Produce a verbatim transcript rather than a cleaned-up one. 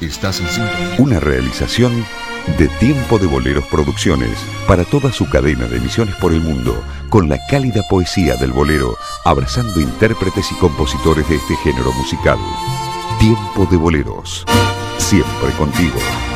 Estás en sintonía. Una realización de Tiempo de Boleros Producciones para toda su cadena de emisiones por el mundo, con la cálida poesía del bolero, abrazando intérpretes y compositores de este género musical. Tiempo de Boleros, siempre contigo.